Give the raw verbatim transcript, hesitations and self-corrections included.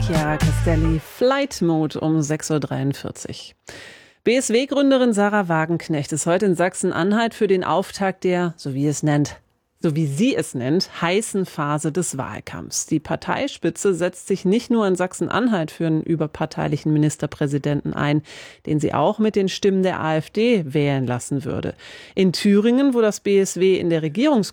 Chiara Castelli, Flight Mode um sechs Uhr dreiundvierzig. B S W-Gründerin Sahra Wagenknecht ist heute in Sachsen-Anhalt für den Auftakt der, so wie es nennt, so wie sie es nennt, heißen Phase des Wahlkampfs. Die Parteispitze setzt sich nicht nur in Sachsen-Anhalt für einen überparteilichen Ministerpräsidenten ein, den sie auch mit den Stimmen der AfD wählen lassen würde. In Thüringen, wo das B S W in der Regierungs